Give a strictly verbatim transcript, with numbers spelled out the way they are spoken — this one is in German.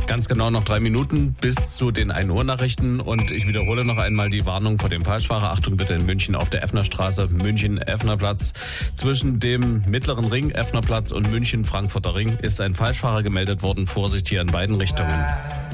Ganz genau noch drei Minuten bis zu den ein Uhr Nachrichten und ich wiederhole noch einmal die Warnung vor dem Falschfahrer. Achtung bitte in München auf der Effnerstraße, München-Effnerplatz. Zwischen dem Mittleren Ring, Effnerplatz und München-Frankfurter Ring ist ein Falschfahrer gemeldet worden. Vorsicht hier in beiden Richtungen.